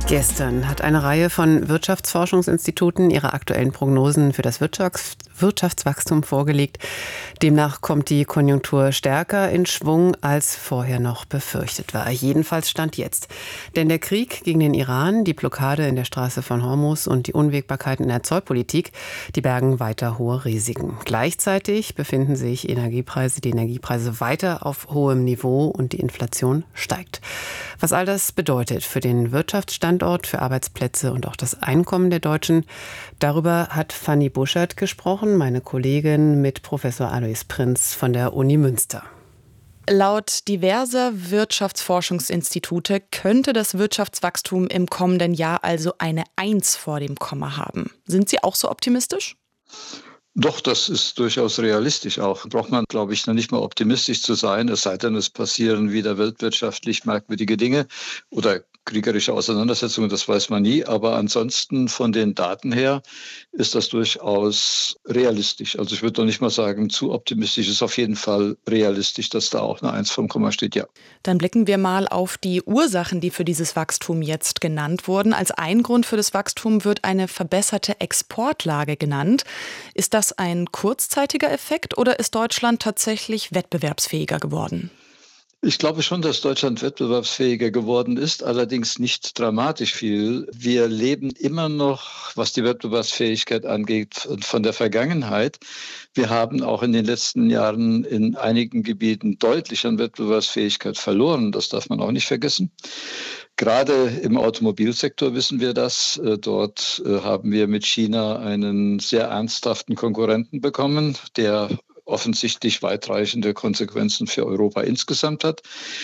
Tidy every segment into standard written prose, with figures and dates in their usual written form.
Gestern hat eine Reihe von Wirtschaftsforschungsinstituten ihre aktuellen Prognosen für das Wirtschaftswachstum vorgelegt. Demnach kommt die Konjunktur stärker in Schwung, als vorher noch befürchtet war. Jedenfalls Stand jetzt. Denn der Krieg gegen den Iran, die Blockade in der Straße von Hormuz und die Unwägbarkeiten in der Zollpolitik, die bergen weiter hohe Risiken. Gleichzeitig befinden sich die Energiepreise weiter auf hohem Niveau und die Inflation steigt. Was all das bedeutet für den Wirtschaftsstandort, für Arbeitsplätze und auch das Einkommen der Deutschen, darüber hat Fanny Buschert gesprochen, meine Kollegin mit Professor Alois Prinz von der Uni Münster. Laut diverser Wirtschaftsforschungsinstitute könnte das Wirtschaftswachstum im kommenden Jahr also eine 1 vor dem Komma haben. Sind Sie auch so optimistisch? Doch, das ist durchaus realistisch auch. Braucht man, glaube ich, noch nicht mal optimistisch zu sein, es sei denn, es passieren wieder weltwirtschaftlich merkwürdige Dinge oder kriegerische Auseinandersetzungen, das weiß man nie. Aber ansonsten von den Daten her ist das durchaus realistisch. Also ich würde doch nicht mal sagen, zu optimistisch, ist auf jeden Fall realistisch, dass da auch eine 1 vom Komma steht, ja. Dann blicken wir mal auf die Ursachen, die für dieses Wachstum jetzt genannt wurden. Als ein Grund für das Wachstum wird eine verbesserte Exportlage genannt. Ist das ein kurzzeitiger Effekt oder ist Deutschland tatsächlich wettbewerbsfähiger geworden? Ich glaube schon, dass Deutschland wettbewerbsfähiger geworden ist, allerdings nicht dramatisch viel. Wir leben immer noch, was die Wettbewerbsfähigkeit angeht, von der Vergangenheit. Wir haben auch in den letzten Jahren in einigen Gebieten deutlich an Wettbewerbsfähigkeit verloren. Das darf man auch nicht vergessen. Gerade im Automobilsektor wissen wir das. Dort haben wir mit China einen sehr ernsthaften Konkurrenten bekommen, der offensichtlich weitreichende Konsequenzen für Europa insgesamt hat.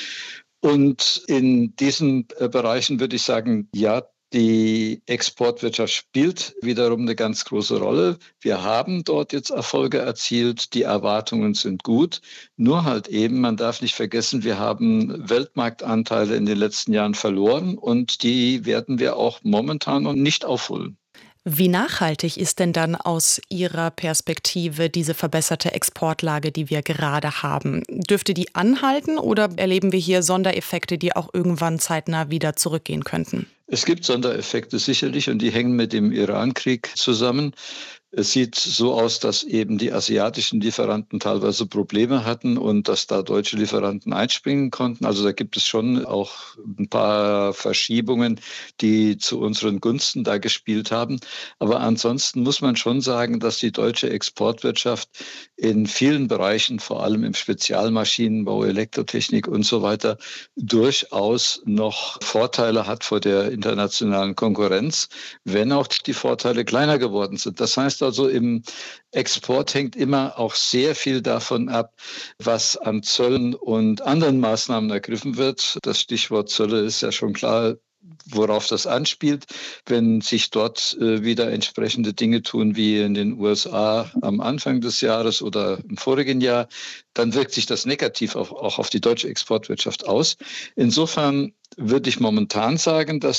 Und in diesen Bereichen würde ich sagen, ja, die Exportwirtschaft spielt wiederum eine ganz große Rolle. Wir haben dort jetzt Erfolge erzielt, die Erwartungen sind gut. Nur halt eben, man darf nicht vergessen, wir haben Weltmarktanteile in den letzten Jahren verloren und die werden wir auch momentan noch nicht aufholen. Wie nachhaltig ist denn dann aus Ihrer Perspektive diese verbesserte Exportlage, die wir gerade haben? Dürfte die anhalten oder erleben wir hier Sondereffekte, die auch irgendwann zeitnah wieder zurückgehen könnten? Es gibt Sondereffekte sicherlich und die hängen mit dem Irankrieg zusammen. Es sieht so aus, dass eben die asiatischen Lieferanten teilweise Probleme hatten und dass da deutsche Lieferanten einspringen konnten. Also da gibt es schon auch ein paar Verschiebungen, die zu unseren Gunsten da gespielt haben. Aber ansonsten muss man schon sagen, dass die deutsche Exportwirtschaft in vielen Bereichen, vor allem im Spezialmaschinenbau, Elektrotechnik und so weiter, durchaus noch Vorteile hat vor der internationalen Konkurrenz, wenn auch die Vorteile kleiner geworden sind. Das heißt also, im Export hängt immer auch sehr viel davon ab, was an Zöllen und anderen Maßnahmen ergriffen wird. Das Stichwort Zölle ist ja schon klar, worauf das anspielt. Wenn sich dort wieder entsprechende Dinge tun wie in den USA am Anfang des Jahres oder im vorigen Jahr, dann wirkt sich das negativ auch auf die deutsche Exportwirtschaft aus. Insofern würde ich momentan sagen, dass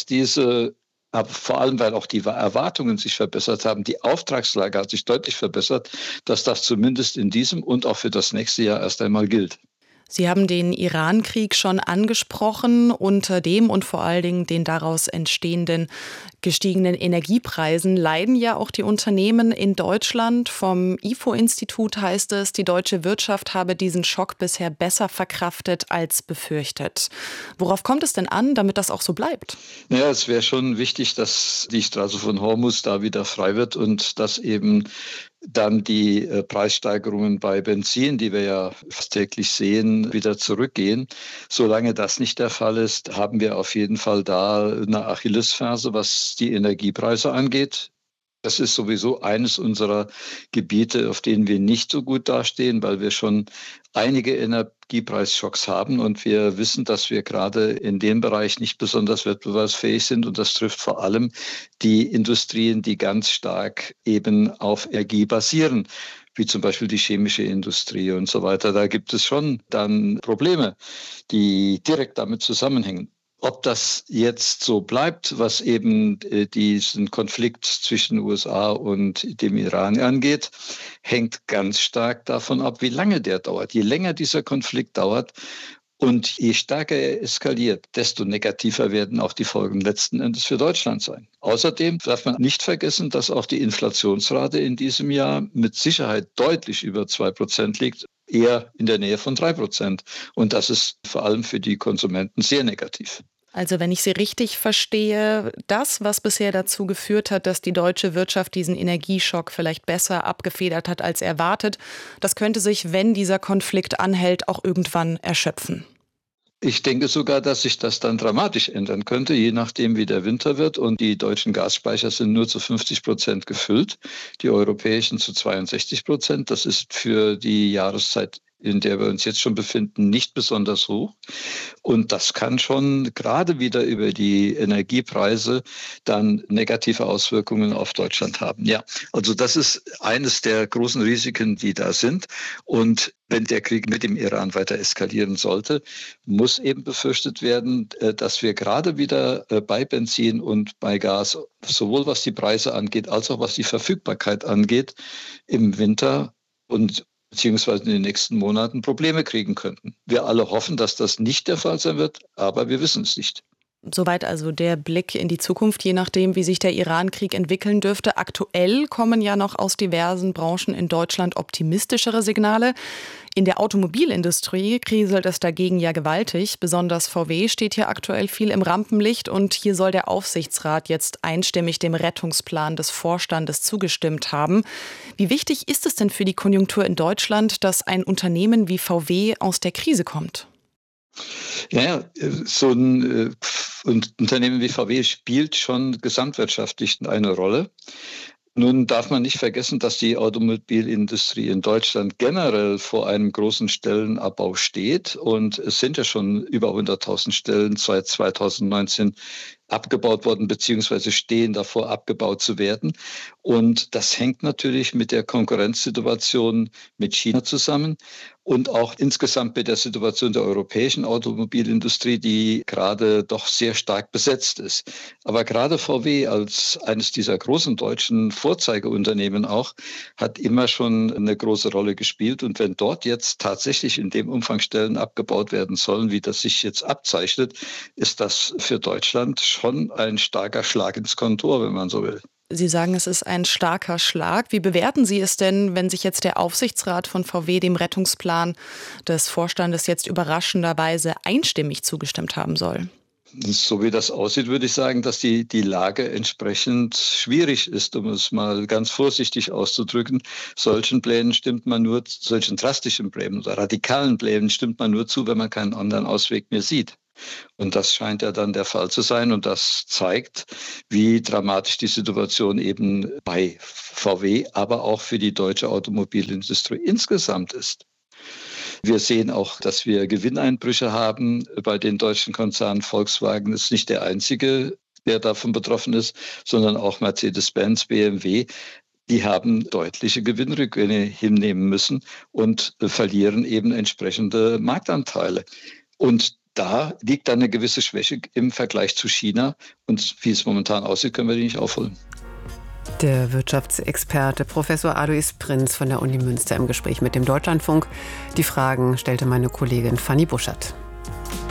aber vor allem, weil auch die Erwartungen sich verbessert haben, die Auftragslage hat sich deutlich verbessert, dass das zumindest in diesem und auch für das nächste Jahr erst einmal gilt. Sie haben den Iran-Krieg schon angesprochen. Unter dem und vor allen Dingen den daraus entstehenden gestiegenen Energiepreisen leiden ja auch die Unternehmen in Deutschland. Vom IFO-Institut heißt es, die deutsche Wirtschaft habe diesen Schock bisher besser verkraftet als befürchtet. Worauf kommt es denn an, damit das auch so bleibt? Naja, es wäre schon wichtig, dass die Straße von Hormuz da wieder frei wird und dass eben dann die Preissteigerungen bei Benzin, die wir ja fast täglich sehen, wieder zurückgehen. Solange das nicht der Fall ist, haben wir auf jeden Fall da eine Achillesferse, was die Energiepreise angeht. Das ist sowieso eines unserer Gebiete, auf denen wir nicht so gut dastehen, weil wir schon einige Energiepreisschocks haben und wir wissen, dass wir gerade in dem Bereich nicht besonders wettbewerbsfähig sind und das trifft vor allem die Industrien, die ganz stark eben auf Energie basieren, wie zum Beispiel die chemische Industrie und so weiter. Da gibt es schon dann Probleme, die direkt damit zusammenhängen. Ob das jetzt so bleibt, was eben diesen Konflikt zwischen USA und dem Iran angeht, hängt ganz stark davon ab, wie lange der dauert. Je länger dieser Konflikt dauert, Und je stärker er eskaliert, desto negativer werden auch die Folgen letzten Endes für Deutschland sein. Außerdem darf man nicht vergessen, dass auch die Inflationsrate in diesem Jahr mit Sicherheit deutlich über 2% liegt, eher in der Nähe von 3%. Und das ist vor allem für die Konsumenten sehr negativ. Also wenn ich Sie richtig verstehe, das, was bisher dazu geführt hat, dass die deutsche Wirtschaft diesen Energieschock vielleicht besser abgefedert hat als erwartet, das könnte sich, wenn dieser Konflikt anhält, auch irgendwann erschöpfen. Ich denke sogar, dass sich das dann dramatisch ändern könnte, je nachdem, wie der Winter wird. Und die deutschen Gasspeicher sind nur zu 50% gefüllt, die europäischen zu 62%. Das ist für die Jahreszeit, in der wir uns jetzt schon befinden, nicht besonders hoch. Und das kann schon gerade wieder über die Energiepreise dann negative Auswirkungen auf Deutschland haben. Ja, also das ist eines der großen Risiken, die da sind. Und wenn der Krieg mit dem Iran weiter eskalieren sollte, muss eben befürchtet werden, dass wir gerade wieder bei Benzin und bei Gas, sowohl was die Preise angeht, als auch was die Verfügbarkeit angeht, im Winter und beziehungsweise in den nächsten Monaten Probleme kriegen könnten. Wir alle hoffen, dass das nicht der Fall sein wird, aber wir wissen es nicht. Soweit also der Blick in die Zukunft, je nachdem, wie sich der Iran-Krieg entwickeln dürfte. Aktuell kommen ja noch aus diversen Branchen in Deutschland optimistischere Signale. In der Automobilindustrie kriselt es dagegen ja gewaltig. Besonders VW steht hier aktuell viel im Rampenlicht und hier soll der Aufsichtsrat jetzt einstimmig dem Rettungsplan des Vorstandes zugestimmt haben. Wie wichtig ist es denn für die Konjunktur in Deutschland, dass ein Unternehmen wie VW aus der Krise kommt? Ja, so ein Unternehmen wie VW spielt schon gesamtwirtschaftlich eine Rolle. Nun darf man nicht vergessen, dass die Automobilindustrie in Deutschland generell vor einem großen Stellenabbau steht. Und es sind ja schon über 100.000 Stellen seit 2019 abgebaut worden, beziehungsweise stehen davor, abgebaut zu werden. Und das hängt natürlich mit der Konkurrenzsituation mit China zusammen und auch insgesamt mit der Situation der europäischen Automobilindustrie, die gerade doch sehr stark besetzt ist. Aber gerade VW als eines dieser großen deutschen Vorzeigeunternehmen auch, hat immer schon eine große Rolle gespielt. Und wenn dort jetzt tatsächlich in dem Umfang Stellen abgebaut werden sollen, wie das sich jetzt abzeichnet, ist das für Deutschland schon ein starker Schlag ins Kontor, wenn man so will. Sie sagen, es ist ein starker Schlag. Wie bewerten Sie es denn, wenn sich jetzt der Aufsichtsrat von VW dem Rettungsplan des Vorstandes jetzt überraschenderweise einstimmig zugestimmt haben soll? So wie das aussieht, würde ich sagen, dass die Lage entsprechend schwierig ist, um es mal ganz vorsichtig auszudrücken. Solchen drastischen Plänen oder radikalen Plänen stimmt man nur zu, wenn man keinen anderen Ausweg mehr sieht. Und das scheint ja dann der Fall zu sein. Und das zeigt, wie dramatisch die Situation eben bei VW, aber auch für die deutsche Automobilindustrie insgesamt ist. Wir sehen auch, dass wir Gewinneinbrüche haben bei den deutschen Konzernen. Volkswagen ist nicht der einzige, der davon betroffen ist, sondern auch Mercedes-Benz, BMW. Die haben deutliche Gewinnrückgänge hinnehmen müssen und verlieren eben entsprechende Marktanteile. Und da liegt dann eine gewisse Schwäche im Vergleich zu China. Und wie es momentan aussieht, können wir die nicht aufholen. Der Wirtschaftsexperte Professor Alois Prinz von der Uni Münster im Gespräch mit dem Deutschlandfunk. Die Fragen stellte meine Kollegin Fanny Buschert.